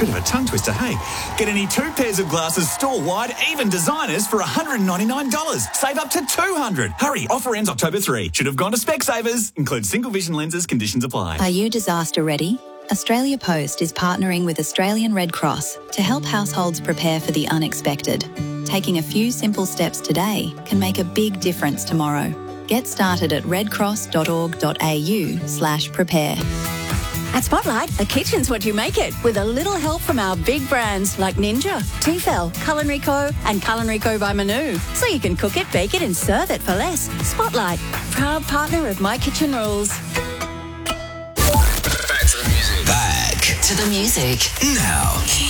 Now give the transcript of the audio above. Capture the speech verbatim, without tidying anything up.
Bit of a tongue twister, hey? Get any two pairs of glasses store-wide, even designers, for one hundred ninety-nine dollars. Save up to two hundred dollars. Hurry, offer ends October third. Should have gone to Specsavers. Includes single vision lenses, conditions apply. Are you disaster ready? Australia Post is partnering with Australian Red Cross to help households prepare for the unexpected. Taking a few simple steps today can make a big difference tomorrow. Get started at redcross.org.au slash prepare. At Spotlight, a kitchen's what you make it, with a little help from our big brands like Ninja, Tefal, Culinary Co and Culinary Co by Manu. So you can cook it, bake it and serve it for less. Spotlight, proud partner of My Kitchen Rules. Back to the music. Back to the music. Now.